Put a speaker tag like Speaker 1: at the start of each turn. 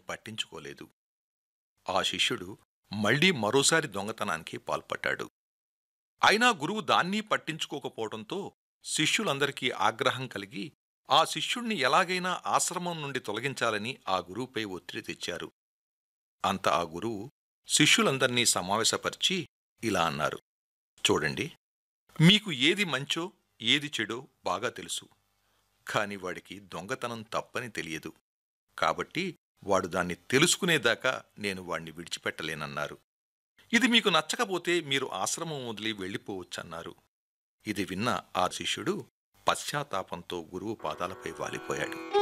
Speaker 1: పట్టించుకోలేదు. ఆ శిష్యుడు మళ్లీ మరోసారి దొంగతనానికి పాల్పడ్డాడు. అయినా గురువు దాన్ని పట్టించుకోకపోవడంతో శిష్యులందరికీ ఆగ్రహం కలిగి ఆ శిష్యుణ్ణి ఎలాగైనా ఆశ్రమం నుండి తొలగించాలని ఆ గురువుపై ఒత్తిడి తెచ్చారు. అంత ఆ గురువు శిష్యులందర్నీ సమావేశపరిచి ఇలా అన్నారు: చూడండి, మీకు ఏది మంచో ఏది చెడో బాగా తెలుసు. కాని వాడికి దొంగతనం తప్పని తెలియదు. కాబట్టి వాడు దాన్ని తెలుసుకునేదాకా నేను వాణ్ణి విడిచిపెట్టలేనన్నారు. ఇది మీకు నచ్చకపోతే మీరు ఆశ్రమం వదిలి వెళ్ళిపోవచ్చన్నారు. ఇది విన్న ఆ శిష్యుడు పశ్చాత్తాపంతో గురువు పాదాలపై వాలిపోయాడు.